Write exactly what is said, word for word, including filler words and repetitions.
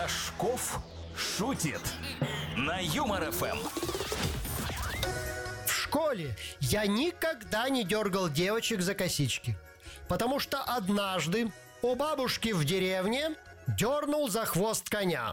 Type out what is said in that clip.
Рожков шутит на Юмор ФМ. В школе я никогда не дергал девочек за косички, потому что однажды у бабушки в деревне дернул за хвост коня.